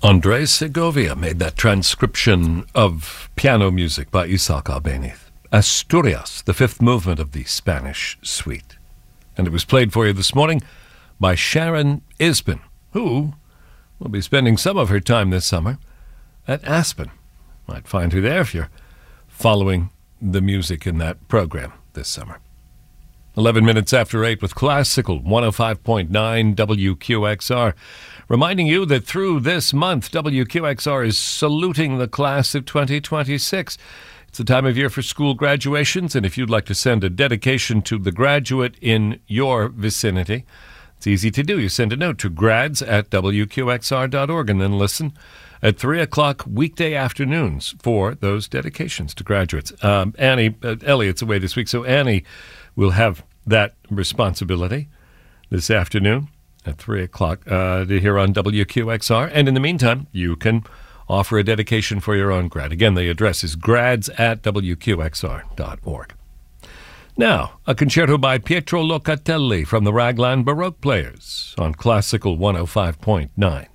Andres Segovia made that transcription of piano music by Isaac Albéniz. Asturias, the fifth movement of the Spanish Suite. And it was played for you this morning by Sharon Isbin, who will be spending some of her time this summer at Aspen. Might find her there if you're following the music in that program this summer. 11 minutes after 8 with Classical 105.9 WQXR. Reminding you that through this month, WQXR is saluting the class of 2026. It's the time of year for school graduations, and if you'd like to send a dedication to the graduate in your vicinity, it's easy to do. You send a note to grads@wqxr.org and then listen at 3 o'clock weekday afternoons for those dedications to graduates. Elliot's away this week, so Annie will have that responsibility this afternoon at 3 o'clock to hear on WQXR. And in the meantime, you can offer a dedication for your own grad. Again, the address is grads@wqxr.org. Now, a concerto by Pietro Locatelli from the Raglan Baroque Players on Classical 105.9.